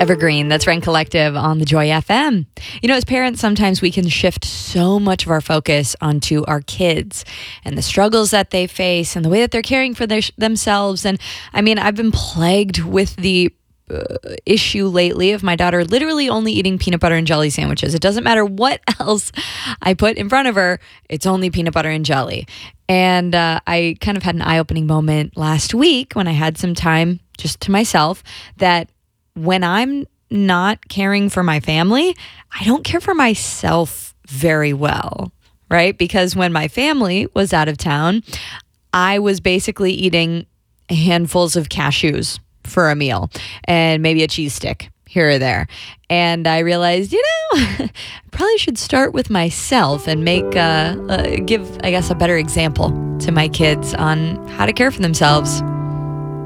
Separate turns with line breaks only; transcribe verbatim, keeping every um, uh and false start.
Evergreen, that's Rent Collective on the Joy F M. You know, as parents, sometimes we can shift so much of our focus onto our kids and the struggles that they face and the way that they're caring for their, themselves. And I mean, I've been plagued with the uh, issue lately of my daughter literally only eating peanut butter and jelly sandwiches. It doesn't matter what else I put in front of her, it's only peanut butter and jelly. And uh, I kind of had an eye-opening moment last week when I had some time just to myself that when I'm not caring for my family, I don't care for myself very well, right? Because when my family was out of town, I was basically eating handfuls of cashews for a meal and maybe a cheese stick here or there. And I realized, you know, I probably should start with myself and make, uh, uh, give, I guess, a better example to my kids on how to care for themselves.